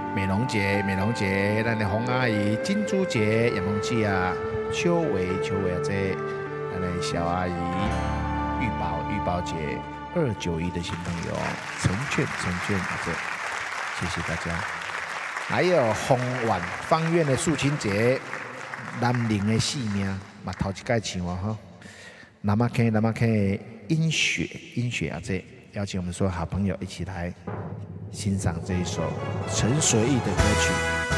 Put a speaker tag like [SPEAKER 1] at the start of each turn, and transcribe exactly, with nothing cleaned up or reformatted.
[SPEAKER 1] 美容节，美容节，咱的洪阿姨，金珠节，叶梦记啊，秋维，秋维啊，这咱的小阿姨，玉宝，玉宝姐，二九一的新朋友，陈券，陈券啊，这，谢谢大家。还有丰苑方院的父亲节，南宁的性命，嘛头一届唱哦哈。南马 K， 南马 K， 阴雪，阴雪啊，这邀请我们所有好朋友一起来欣赏这一首陈随意的歌曲。